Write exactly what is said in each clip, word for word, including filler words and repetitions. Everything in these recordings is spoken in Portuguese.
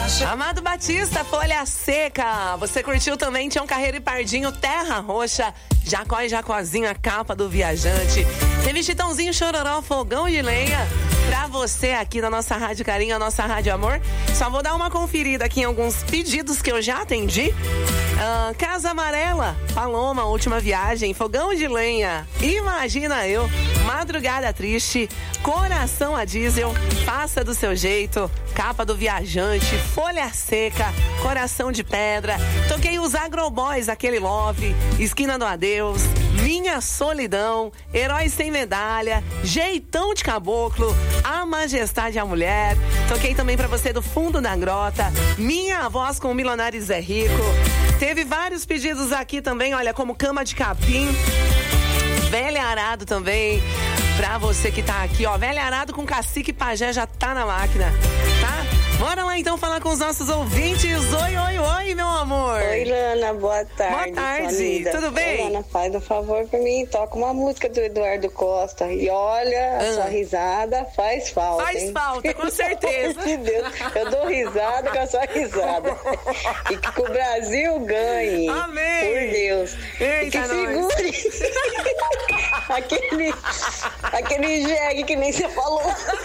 Amado Batista, Folha Seca. Você curtiu também Tião Carreiro e Pardinho, Terra Roxa, Jacó e Jacozinho, a capa do viajante. Teve Chitãozinho, Chororó, Fogão de Lenha. Pra você aqui na nossa Rádio Carinho, a nossa Rádio Amor. Só vou dar uma conferida aqui em alguns pedidos que eu já atendi. Uh, Casa Amarela, Paloma, Última Viagem, Fogão de Lenha, Imagina Eu, Madrugada Triste, Coração a Diesel, Faça do Seu Jeito, Capa do Viajante, Folha Seca, Coração de Pedra. Toquei os Agroboys, Aquele Love, Esquina do Adeus, Minha Solidão, Heróis Sem Medalha, Jeitão de Caboclo, A Majestade a Mulher. Toquei também pra você do Fundo da Grota, Minha Voz com o Milionário Zé Rico. Teve vários pedidos aqui também, olha, como Cama de Capim, Velha Arado também, pra você que tá aqui, ó. Velha Arado com Cacique Pajé já tá na máquina, tá? Bora lá então falar com os nossos ouvintes. Oi, oi, oi, meu amor. Oi, Lana, boa tarde. Boa tarde, tudo bem? Oi, Lana, faz um favor pra mim, toca uma música do Eduardo Costa. E olha, a ah. sua risada faz falta. Faz hein? falta, com certeza. De Deus, eu dou risada com a sua risada. E que o Brasil ganhe. Amém. Por Deus. Eita, e que segure aquele, aquele jegue que nem você falou.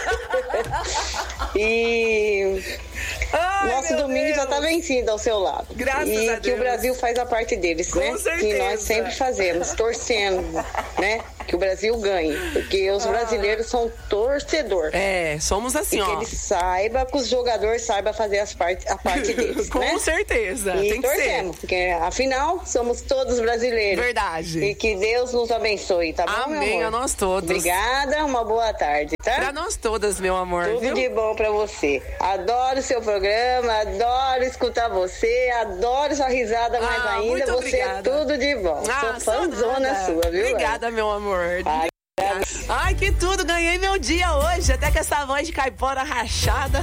E ai, nosso domingo Deus. já tá vencido ao seu lado. Graças e a Deus. que o Brasil faz a parte deles, com né? certeza. Que nós sempre fazemos, torcendo, né? Que o Brasil ganhe. Porque os brasileiros ah. são torcedor. É, somos assim, e ó. que eles saibam, que os jogadores saibam fazer as part, a parte deles, com né? Com certeza. E tem torcemos, que ser. Porque afinal somos todos brasileiros. Verdade. E que Deus nos abençoe, tá bom, amém, meu amor? a nós todos. Obrigada, uma boa tarde, tá? Pra nós todas, meu amor. Tudo viu? de bom pra você. Adoro seu programa, adoro escutar você, adoro sua risada, mais ah, ainda. Você obrigada. é tudo de bom. Ah, sou fãzona sua, viu? Obrigada, meu amor. Ai, Ai, que tudo, ganhei meu dia hoje, até com essa voz de caipora rachada.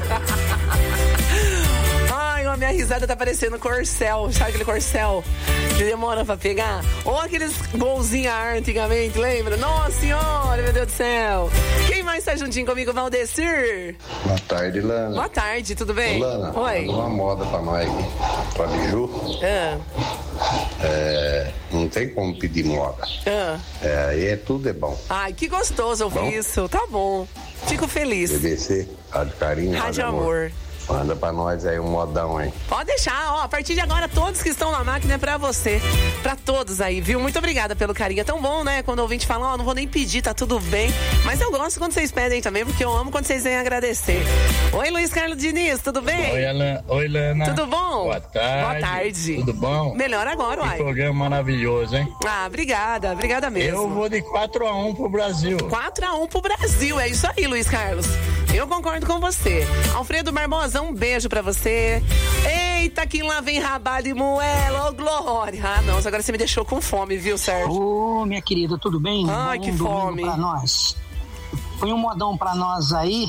Ai, a minha risada tá parecendo corcel, sabe aquele corcel que demora pra pegar? Ou aqueles golzinhos antigamente, lembra? Nossa senhora, meu Deus do céu. Quem mais tá juntinho comigo, Valdecir? Boa tarde, Lana. Boa tarde, tudo bem? Ô, Lana, oi. uma moda pra nós aqui, pra Biju. Ah. É, não tem como pedir moda. Ah. É, aí é tudo é bom. Ai, que gostoso ouvir bom? isso. Tá bom. Fico feliz. B B C, Rádio Carinho, Rádio, Rádio Amor. Amor. Manda pra nós aí um modão, hein? Pode deixar, ó, a partir de agora todos que estão na máquina é pra você, pra todos aí, viu? Muito obrigada pelo carinho, é tão bom, né? Quando o ouvinte fala, ó, oh, não vou nem pedir, tá tudo bem, mas eu gosto quando vocês pedem também, porque eu amo quando vocês vêm agradecer. Oi, Luiz Carlos Diniz, tudo bem? Oi, Lana. Oi, Lana. Tudo bom? Boa tarde. Boa tarde. Tudo bom? Melhor agora, uai. Que programa maravilhoso, hein? Ah, obrigada, obrigada mesmo. Eu vou de quatro a um pro Brasil. quatro a um pro Brasil, é isso aí, Luiz Carlos. Eu concordo com você. Alfredo Barbosa, um beijo pra você. Eita, que lá vem rabada e moela, ô oh, glória. Ah, não, agora você me deixou com fome, viu, Sérgio? Ô, oh, minha querida, tudo bem? Ai, Bom que fome. Pra nós. Põe um modão pra nós aí,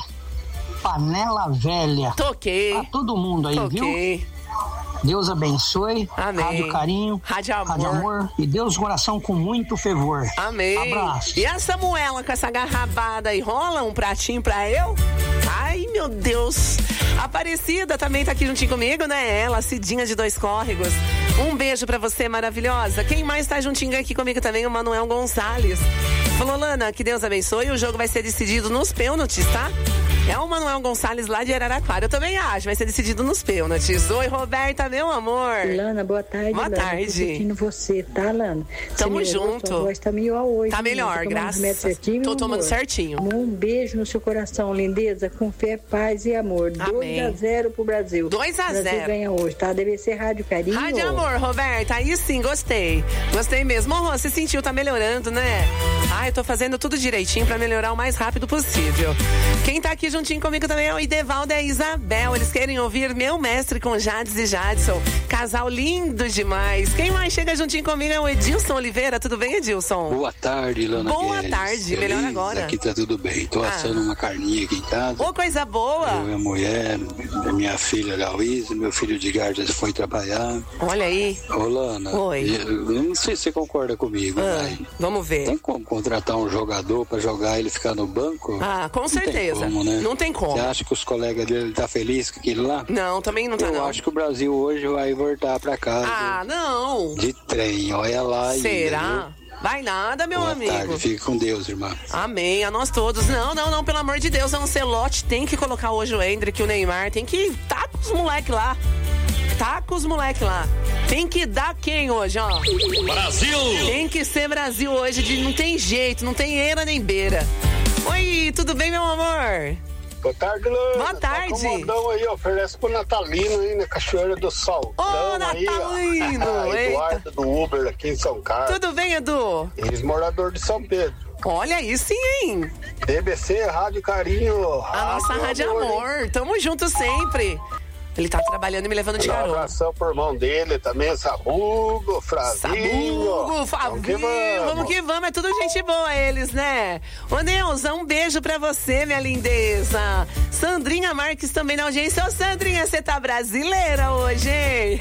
Panela Velha. Toquei. Pra todo mundo aí, Toquei. viu? Deus abençoe. Amém. Rádio Carinho. Rádio Amor. Rádio Amor. E Deus coração com muito fervor. Amém. Abraço. E essa moela com essa garrabada aí, rola um pratinho pra eu? Ai, meu Deus. Aparecida também tá aqui juntinho comigo, né? Ela, Cidinha de Dois Córregos. Um beijo pra você, maravilhosa. Quem mais tá juntinho aqui comigo também? O Manuel Gonçalves. Falou, Lana, que Deus abençoe. O jogo vai ser decidido nos pênaltis, tá? É o Manuel Gonçalves lá de Araraquara. Eu também acho, vai ser decidido nos pênaltis. Oi, Roberta, meu amor. Lana, boa tarde. Boa Lana. tarde. Tô sentindo você, tá, Lana? Tamo você junto. Sua voz tá melhor hoje. Tá melhor, tá graças. Certinho, Tô tomando amor? certinho. Um beijo no seu coração, lindeza, com fé, paz e amor. dois a zero pro Brasil. dois a zero. Brasil ganha hoje, tá? D B C Rádio Carinho. Rádio Amor, Roberta. Aí sim, gostei. Gostei mesmo. Ô, você sentiu, tá melhorando, né? Ai, eu tô fazendo tudo direitinho pra melhorar o mais rápido possível. Quem tá aqui juntinho comigo também é o Idevaldo e a Isabel. Eles querem ouvir Meu Mestre com Jades e Jadson. Casal lindo demais. Quem mais chega juntinho comigo é o Edilson Oliveira. Tudo bem, Edilson? Boa tarde, Lana Boa Guedes. tarde, Feliz, melhor agora. Aqui tá tudo bem. Tô ah. assando uma carninha aqui em casa. Ô, coisa boa. Eu e a mulher, minha filha Lauísa, meu filho Edgar já foi trabalhar. Olha aí. Ô, Lana. Oi. Eu não sei se você concorda comigo, ah, mas... Vamos ver. Tem como contratar um jogador pra jogar e ele ficar no banco? Ah, com não certeza. Tem como, né? Não tem como. Você acha que os colegas dele tá felizes com aquilo lá? Não, também não tá, Eu não. acho que o Brasil hoje vai voltar pra casa. Ah, não. De trem, olha lá. Será? Ainda, vai nada, meu Boa amigo. tarde, fique com Deus, irmã. Amém, a nós todos. Não, não, não, pelo amor de Deus, Ancelotti tem que colocar hoje o Hendrick e o Neymar. Tem que tá com os moleque lá. Tá com os moleque lá. Tem que dar quem hoje, ó? Brasil! Tem que ser Brasil hoje, de, não tem jeito, não tem eira nem beira. Oi, tudo bem, meu amor? Boa tarde, Lana. Boa tarde. Tá com um modão aí, oferece pro Natalino aí na Cachoeira do Sol. Ô, Natalino! Aí, Eduardo do Uber aqui em São Carlos. Tudo bem, Edu? Ex-morador de São Pedro. Olha aí sim, hein? D B C, Rádio Carinho. A nossa Rádio Amor. Amor. Tamo junto sempre. Ele tá trabalhando e me levando de carona. Um abração pro irmão dele também, Sabugo, Fravinho. Sabugo, Fabinho, vamos. vamos que vamos, é tudo gente boa eles, né? Ô Neuza, um beijo pra você, minha lindeza. Sandrinha Marques também na audiência. Ô Sandrinha, você tá brasileira hoje, hein?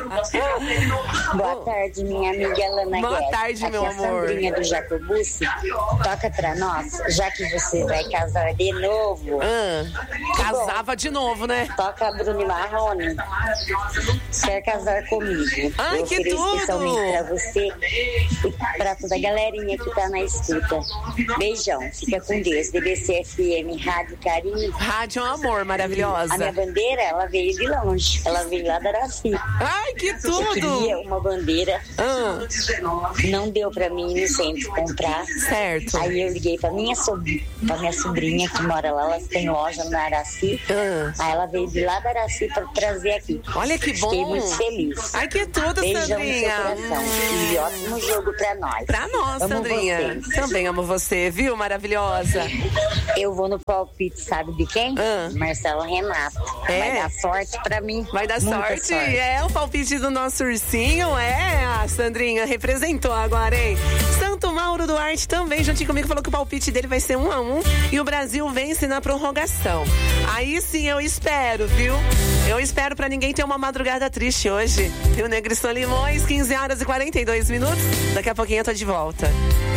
Boa tarde, minha amiga Lana Boa Guedes. tarde, aqui meu é a amor. Sandrinha do Jacobucci. Toca pra nós, já que você vai casar de novo. Ah, casava bom, de novo, né? Toca Bruno Marrone. Quer casar comigo? Ai, eu que ofereço tudo! especialmente pra você e pra toda a galerinha que tá na escuta. Beijão, fica com Deus. D B C F M, Rádio Carinho. Rádio Amor, maravilhosa. A minha bandeira, ela veio de longe. Ela veio lá da Araci. Ai, que tudo! Eu queria uma bandeira. Ah. Não deu pra mim no centro comprar. Certo. Aí eu liguei pra minha sobrinha, pra minha sobrinha que mora lá, ela tem loja na Araci. Ah. Aí ela veio de lá da Araci pra trazer aqui. Olha que bom. Fiquei muito feliz. Ai, que tudo, Beijão Sandrinha. no seu coração. E ótimo jogo pra nós. Pra nós, amo Sandrinha. Vocês. Também amo você, viu? Maravilhosa. Eu vou no palpite, sabe de quem? Ah. Marcelo Renato. É? Vai dar sorte pra mim. Vai dar Muita sorte. sorte. É o palpite do nosso ursinho. É, a Sandrinha representou agora, hein? Santo Mauro Duarte também, juntinho comigo, falou que o palpite dele vai ser um a um e o Brasil vence na prorrogação. Aí sim eu espero, viu? Eu espero pra ninguém ter uma madrugada triste hoje. Rio Negro e Solimões, quinze horas e quarenta e dois minutos. Daqui a pouquinho eu tô de volta.